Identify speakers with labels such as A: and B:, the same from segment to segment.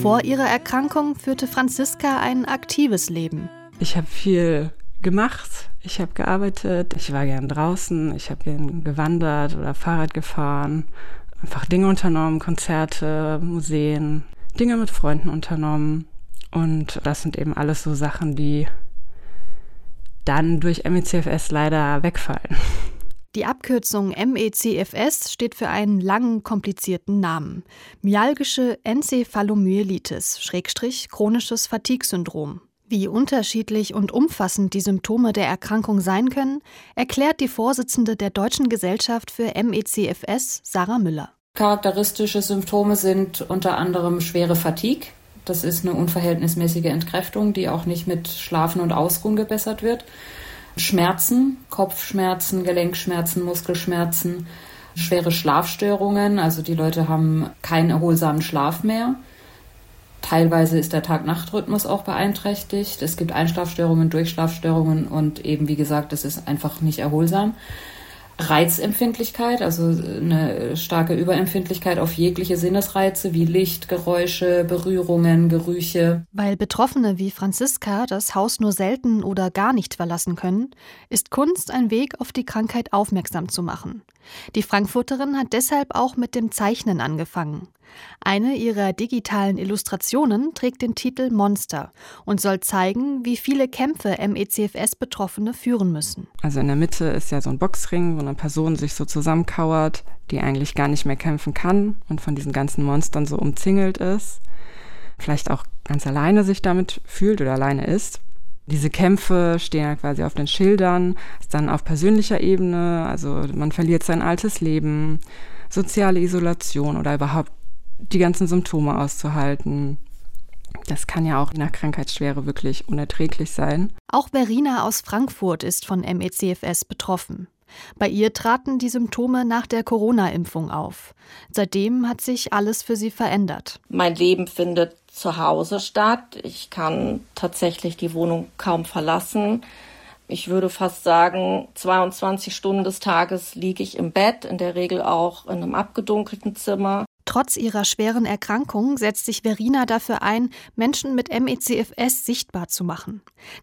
A: Vor ihrer Erkrankung führte Franziska ein aktives Leben.
B: Ich habe viel gemacht, ich habe gearbeitet, ich war gern draußen, ich habe gern gewandert oder Fahrrad gefahren, einfach Dinge unternommen, Konzerte, Museen, Dinge mit Freunden unternommen. Und das sind eben alles so Sachen, die dann durch ME/CFS leider wegfallen.
A: Die Abkürzung ME/CFS steht für einen langen, komplizierten Namen. Myalgische Enzephalomyelitis, chronisches Fatigue-Syndrom. Wie unterschiedlich und umfassend die Symptome der Erkrankung sein können, erklärt die Vorsitzende der Deutschen Gesellschaft für ME/CFS, Sarah Müller.
C: Charakteristische Symptome sind unter anderem schwere Fatigue. Das ist eine unverhältnismäßige Entkräftung, die auch nicht mit Schlafen und Ausruhen gebessert wird. Schmerzen, Kopfschmerzen, Gelenkschmerzen, Muskelschmerzen, schwere Schlafstörungen, also die Leute haben keinen erholsamen Schlaf mehr. Teilweise ist der Tag-Nacht-Rhythmus auch beeinträchtigt. Es gibt Einschlafstörungen, Durchschlafstörungen und eben, wie gesagt, es ist einfach nicht erholsam. Reizempfindlichkeit, also eine starke Überempfindlichkeit auf jegliche Sinnesreize wie Licht, Geräusche, Berührungen, Gerüche.
A: Weil Betroffene wie Franziska das Haus nur selten oder gar nicht verlassen können, ist Kunst ein Weg, auf die Krankheit aufmerksam zu machen. Die Frankfurterin hat deshalb auch mit dem Zeichnen angefangen. Eine ihrer digitalen Illustrationen trägt den Titel Monster und soll zeigen, wie viele Kämpfe ME/CFS-Betroffene führen müssen.
B: Also in der Mitte ist ja so ein Boxring, wo eine Person sich so zusammenkauert, die eigentlich gar nicht mehr kämpfen kann und von diesen ganzen Monstern so umzingelt ist. Vielleicht auch ganz alleine sich damit fühlt oder alleine ist. Diese Kämpfe stehen ja quasi auf den Schildern, ist dann auf persönlicher Ebene, also man verliert sein altes Leben, soziale Isolation oder überhaupt die ganzen Symptome auszuhalten. Das kann ja auch je nach Krankheitsschwere wirklich unerträglich sein.
A: Auch Verena aus Frankfurt ist von ME/CFS betroffen. Bei ihr traten die Symptome nach der Corona-Impfung auf. Seitdem hat sich alles für sie verändert.
D: Mein Leben findet zu Hause statt. Ich kann tatsächlich die Wohnung kaum verlassen. Ich würde fast sagen, 22 Stunden des Tages liege ich im Bett, in der Regel auch in einem abgedunkelten Zimmer.
A: Trotz ihrer schweren Erkrankung setzt sich Verena dafür ein, Menschen mit ME/CFS sichtbar zu machen.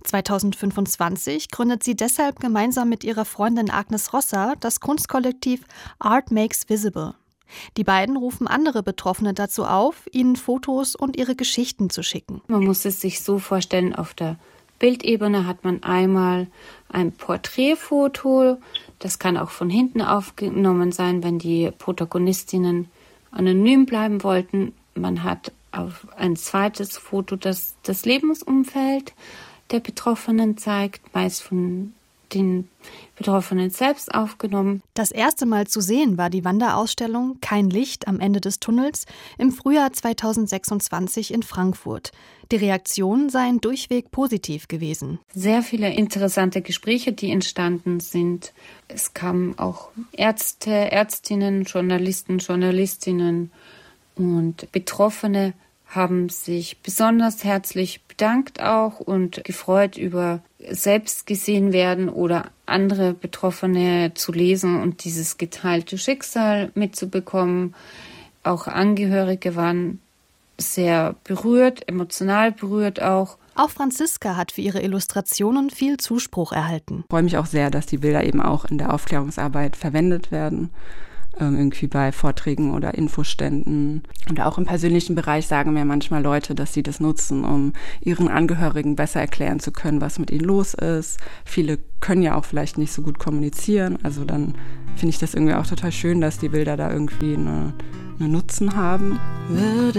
A: 2025 gründet sie deshalb gemeinsam mit ihrer Freundin Agnes Rosser das Kunstkollektiv Art Makes Visible. Die beiden rufen andere Betroffene dazu auf, ihnen Fotos und ihre Geschichten zu schicken.
E: Man muss es sich so vorstellen, auf der Bildebene hat man einmal ein Porträtfoto, das kann auch von hinten aufgenommen sein, wenn die Protagonistinnen anonym bleiben wollten. Man hat auf ein zweites Foto, das das Lebensumfeld der Betroffenen zeigt, meist von den Betroffenen selbst aufgenommen.
A: Das erste Mal zu sehen war die Wanderausstellung Kein Licht am Ende des Tunnels im Frühjahr 2026 in Frankfurt. Die Reaktionen seien durchweg positiv gewesen.
E: Sehr viele interessante Gespräche, die entstanden sind. Es kamen auch Ärzte, Ärztinnen, Journalisten, Journalistinnen und Betroffene haben sich besonders herzlich bedankt auch und gefreut über selbst gesehen werden oder andere Betroffene zu lesen und dieses geteilte Schicksal mitzubekommen. Auch Angehörige waren sehr berührt, emotional berührt auch.
A: Auch Franziska hat für ihre Illustrationen viel Zuspruch erhalten.
B: Ich freue mich auch sehr, dass die Bilder eben auch in der Aufklärungsarbeit verwendet werden. Irgendwie bei Vorträgen oder Infoständen. Und auch im persönlichen Bereich sagen mir manchmal Leute, dass sie das nutzen, um ihren Angehörigen besser erklären zu können, was mit ihnen los ist. Viele können ja auch vielleicht nicht so gut kommunizieren. Also dann finde ich das irgendwie auch total schön, dass die Bilder da irgendwie eine Nutzen haben. Würde